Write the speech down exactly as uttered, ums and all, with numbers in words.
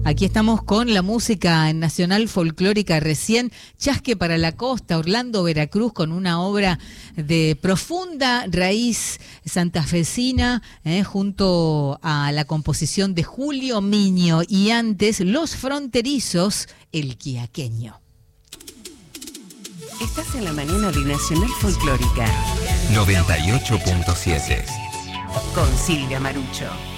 Aquí estamos con la música nacional folclórica recién, Chasque para la Costa, Orlando, Veracruz, con una obra de profunda raíz santafesina, eh, junto a la composición de Julio Miño y antes Los Fronterizos, El Quiaqueño. Estás en la mañana de Nacional Folclórica noventa y ocho punto siete con Silvia Marucho.